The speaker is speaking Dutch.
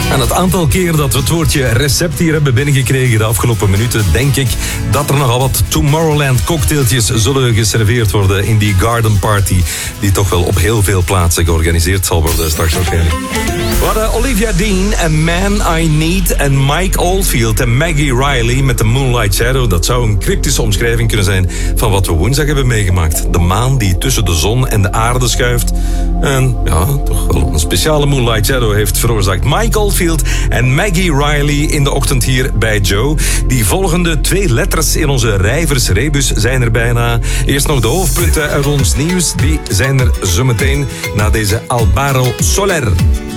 En het aantal keer dat we het woordje recept hier hebben binnengekregen de afgelopen minuten, denk ik dat er nogal wat Tomorrowland cocktailtjes zullen geserveerd worden in die garden party, die toch wel op heel veel plaatsen georganiseerd zal worden straks waarschijnlijk. We hadden Olivia Dean, A Man I Need en Mike Oldfield en Maggie Riley met The Moonlight Shadow. Dat zou een cryptische omschrijving kunnen zijn van wat we woensdag hebben meegemaakt. De maan die tussen de zon en de aarde schuift. En ja, toch wel een speciale Moonlight Shadow heeft veroorzaakt. Mike Oldfield en Maggie Riley in de ochtend hier bij Joe. Die volgende 2 letters in onze rijversrebus zijn er bijna. Eerst nog de hoofdpunten uit ons nieuws. Die zijn er zometeen na deze Alvaro Soler.